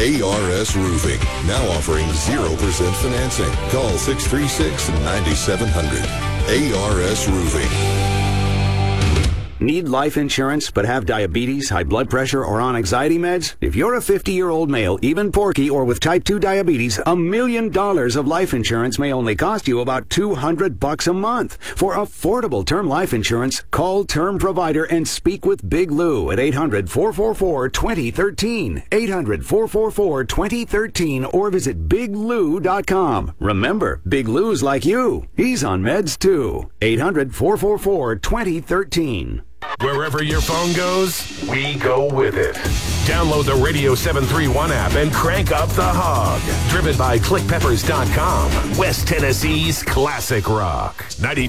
ARS Roofing, now offering 0% financing. Call 636-9700. ARS Roofing. Need life insurance but have diabetes, high blood pressure, or on anxiety meds? If you're a 50-year-old male, even porky, or with type 2 diabetes, $1 million of life insurance may only cost you about $200 a month. For affordable term life insurance, call Term Provider and speak with Big Lou at 800-444-2013. 800-444-2013 or visit biglou.com. Remember, Big Lou's like you. He's on meds too. 800-444-2013. Wherever your phone goes, we go with it. Download the Radio 731 app and crank up the hog. Driven by ClickPeppers.com, West Tennessee's classic rock. 92.